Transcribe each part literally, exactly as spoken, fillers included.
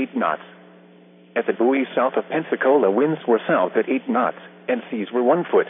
eight knots. At the buoy south of Pensacola, winds were south at eight knots, and seas were one foot.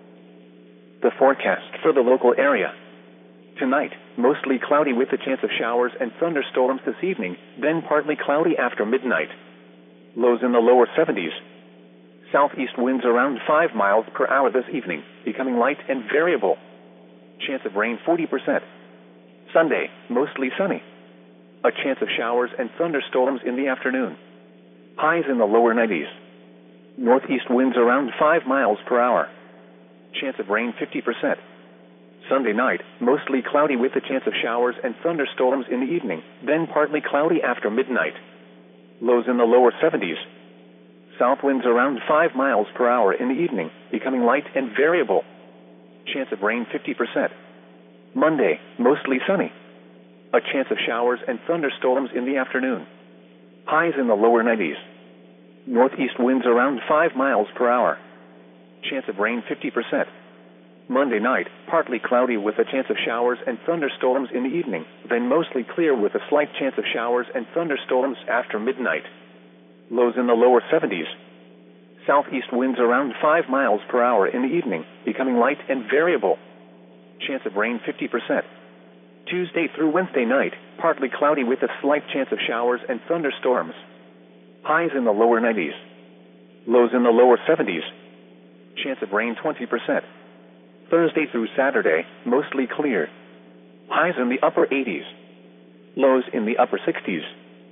The forecast for the local area. Tonight, mostly cloudy with a chance of showers and thunderstorms this evening, then partly cloudy after midnight. Lows in the lower seventies. Southeast winds around five miles per hour this evening, becoming light and variable. Chance of rain forty percent. Sunday, mostly sunny. A chance of showers and thunderstorms in the afternoon. Highs in the lower nineties. Northeast winds around five miles per hour. Chance of rain fifty percent. Sunday night, mostly cloudy with a chance of showers and thunderstorms in the evening, then partly cloudy after midnight. Lows in the lower seventies. South winds around five miles per hour in the evening, becoming light and variable. Chance of rain fifty percent. Monday, mostly sunny. A chance of showers and thunderstorms in the afternoon. Highs in the lower nineties. Northeast winds around five miles per hour. Chance of rain fifty percent. Monday night, partly cloudy with a chance of showers and thunderstorms in the evening, then mostly clear with a slight chance of showers and thunderstorms after midnight. Lows in the lower seventies. Southeast winds around five miles per hour in the evening, becoming light and variable. Chance of rain fifty percent. Tuesday through Wednesday night, partly cloudy with a slight chance of showers and thunderstorms. Highs in the lower nineties. Lows in the lower seventies. Chance of rain twenty percent. Thursday through Saturday, mostly clear. Highs in the upper eighties. Lows in the upper sixties.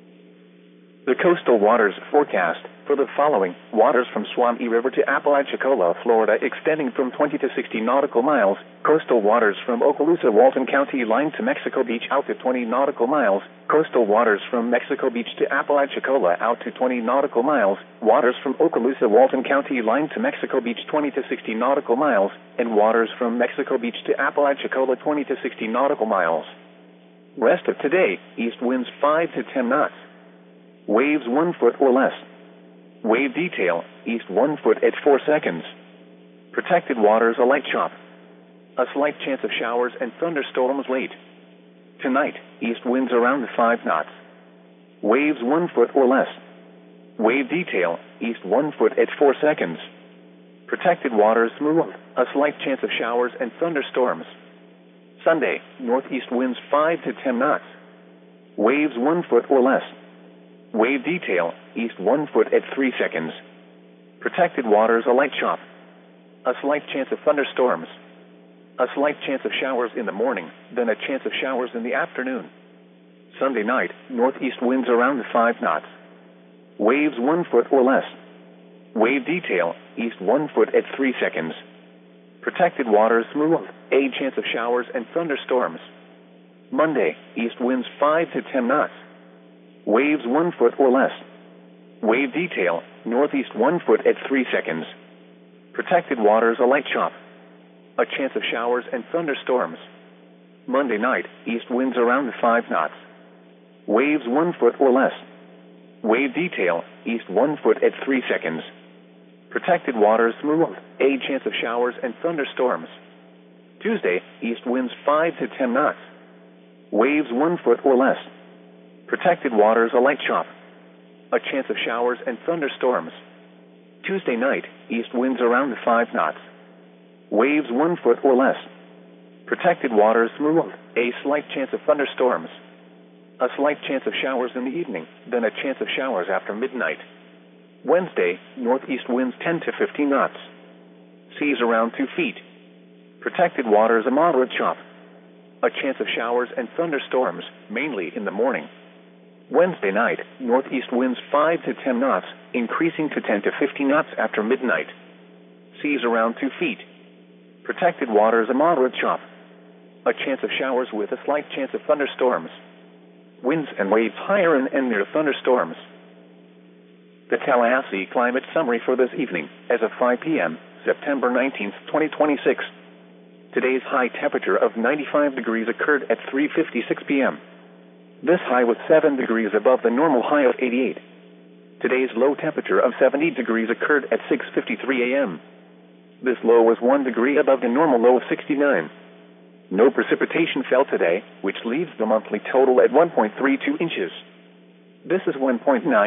The coastal waters forecast for the following: waters from Suwannee River to Apalachicola, Florida, extending from twenty to sixty nautical miles. Coastal waters from Okaloosa, Walton County line to Mexico Beach out to twenty nautical miles. Coastal waters from Mexico Beach to Apalachicola out to twenty nautical miles. Waters from Okaloosa, Walton County line to Mexico Beach twenty to sixty nautical miles. And waters from Mexico Beach to Apalachicola twenty to sixty nautical miles. Rest of today, east winds five to ten knots. Waves one foot or less. Wave detail, east one foot at four seconds. Protected waters a light chop. A slight chance of showers and thunderstorms late. Tonight, east winds around five knots. Waves one foot or less. Wave detail, east one foot at four seconds. Protected waters smooth. A slight chance of showers and thunderstorms. Sunday, northeast winds five to ten knots. Waves one foot or less. Wave detail, east one foot at three seconds. Protected waters a light chop. A slight chance of thunderstorms. A slight chance of showers in the morning, then a chance of showers in the afternoon. Sunday night, northeast winds around five knots. Waves one foot or less. Wave detail, east one foot at three seconds. Protected waters smooth. A chance of showers and thunderstorms. Monday, east winds five to ten knots. Waves one foot or less. Wave detail, northeast one foot at three seconds. Protected waters a light chop. A chance of showers and thunderstorms. Monday night, east winds around five knots. Waves one foot or less. Wave detail, east one foot at three seconds. Protected waters smooth. A chance of showers and thunderstorms. Tuesday, east winds five to ten knots. Waves one foot or less. Protected waters a light chop. A chance of showers and thunderstorms. Tuesday night, east winds around five knots. Waves one foot or less. Protected waters smooth. A slight chance of thunderstorms. A slight chance of showers in the evening, then a chance of showers after midnight. Wednesday, northeast winds ten to fifteen knots. Seas around two feet. Protected waters a moderate chop. A chance of showers and thunderstorms, mainly in the morning. Wednesday night, northeast winds five to ten knots, increasing to ten to fifteen knots after midnight. Seas around two feet. Protected waters a moderate chop. A chance of showers with a slight chance of thunderstorms. Winds and waves higher and, and near thunderstorms. The Tallahassee Climate Summary for this evening, as of five p.m., September nineteenth, twenty twenty-six. Today's high temperature of ninety-five degrees occurred at three fifty-six p.m. This high was seven degrees above the normal high of eighty-eight. Today's low temperature of seventy degrees occurred at six fifty-three a.m. This low was one degree above the normal low of sixty-nine. No precipitation fell today, which leaves the monthly total at one point three two inches. This is one point nine